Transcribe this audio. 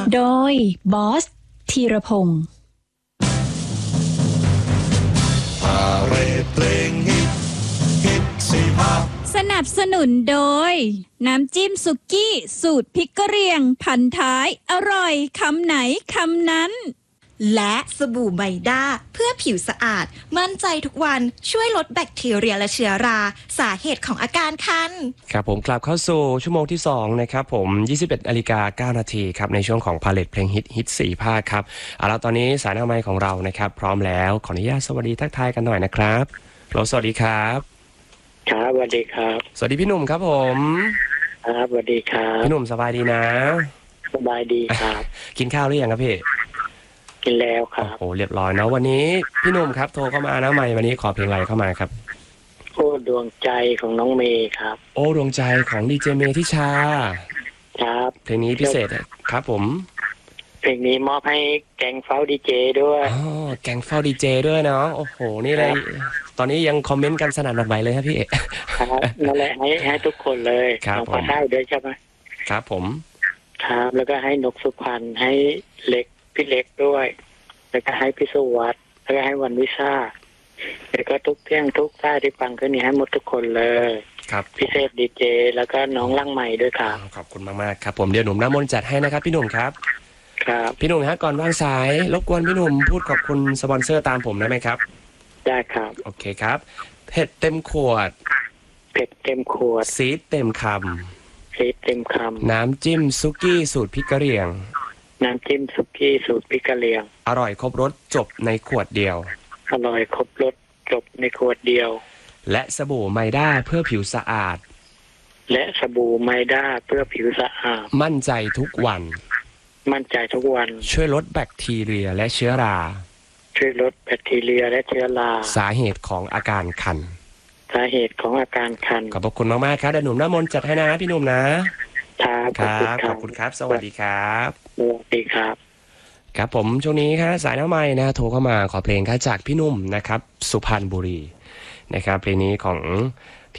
โดยบอสธีรพงศ์สนับสนุนโดยน้ำจิ้มสุกี้สูตรพริกกะเหรี่ยงพันท้ายอร่อยคำไหนคำนั้นและสบู่ไมด้าเพื่อผิวสะอาดมั่นใจทุกวันช่วยลดแบคทีเรียและเชื้อราสาเหตุของอาการคันครับผมกลับเข้าสู่ชั่วโมงที่2นะครับผม 21:09 นาทีครับในช่วงของพาเลทเพลงฮิต4ภาคครับเอาละตอนนี้สายหน้าไมค์ของเรานะครับพร้อมแล้วขออนุญาตสวัสดีทักทายกันหน่อยนะครับสวัสดีครับครับสวัสดีครับสวัสดีพี่หนุ่มครับผมครับสวัสดีครับพี่หนุ่มสบายดีนะสบายดีครับกินข้าวหรือยังครับพี่กินแล้วครับโอ้เรียบร้อยเนาะวันนี้พี่หนุ่มครับโทรเข้ามานะไมค์วันนี้ขอเพลงอะไรเข้ามาครับโอ้ดวงใจของน้องเมย์ครับโอ้ดวงใจของดีเจเมย์ทิชาครับเพลงนี้พิเศษครับผมเพลงนี้มอบให้แก๊งเฝ้าดีเจด้วยอ๋อแก๊งเฝ้าดีเจด้วยเนาะโอ้โหนี่เลยตอนนี้ยังคอมเมนต์กันสนั่นหวั่นไหวเลยครับพี่ครับนั่นแหละให้ทุกคนเลยครับผมได้ด้วยใช่ไหมครับผมครับแล้วก็ให้นกสุพรรณให้เล็กพี่เล็กด้วยแล้วก็ให้พี่สุวัฒน์แล้วก็ให้วันวิชาแล้วก็ทุกเที่ยงทุกท่าที่ฟังก็นี่ให้หมดทุกคนเลยครับพิเศษดีเจแล้วก็น้องร่างใหม่ด้วยครับขอบคุณมากๆครับผมเดี๋ยวหนุ่มน้ำมนต์จัดให้นะครับพี่หนุ่มครับครับพี่หนุ่มฮะก่อนวางสายรบกวนพี่หนุ่มพูดขอบคุณสปอนเซอร์ตามผมได้ไหมครับได้ครับโอเคครับเผ็ดเต็มขวดเผ็ดเต็มขวดซีดเต็มคำซีดเต็มคำน้ำจิ้มซุกี้สูตรพริกกะเหรี่ยงน้ำจิ้มสุกี้สูตรพริกกะเหรี่ยงอร่อยครบรสจบในขวดเดียวอร่อยครบรสจบในขวดเดียวและสบู่ไมด้าเพื่อผิวสะอาดและสบู่ไมด้าเพื่อผิวสะอาดมั่นใจทุกวันมั่นใจทุกวันช่วยลดแบคทีเรียและเชื้อราช่วยลดแบคทีเรียและเชื้อราสาเหตุของอาการคันสาเหตุของอาการคันขอบคุณมากๆครับเดี๋ยวหนุ่มน้ำมนต์จัดให้นะพี่หนุ่มนะครับขอบคุณครับสวัสดีครับสวัสดีครับครับผมช่วงนี้ครับสายหน้าไมค์นะโทรเข้ามาขอเพลงจากพี่หนุ่มนะครับสุพรรณบุรีนะครับเพลงนี้ของ